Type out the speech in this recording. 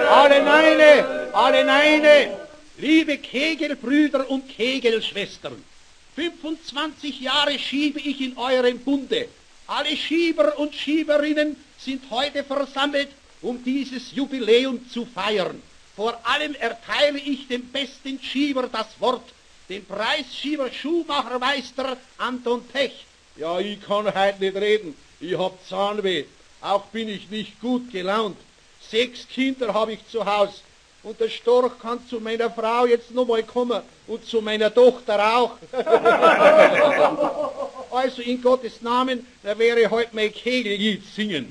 alle Neine, liebe Kegelbrüder und Kegelschwestern, 25 Jahre schiebe ich in eurem Bunde. Alle Schieber und Schieberinnen sind heute versammelt, um dieses Jubiläum zu feiern. Vor allem erteile ich dem besten Schieber das Wort, den Preisschieber Schuhmachermeister Anton Pech. Ja, ich kann heute nicht reden, ich hab Zahnweh, auch bin ich nicht gut gelaunt. 6 Kinder habe ich zu Haus und der Storch kann zu meiner Frau jetzt noch mal kommen und zu meiner Tochter auch. Also in Gottes Namen, da wäre heute mein Kegellied singen.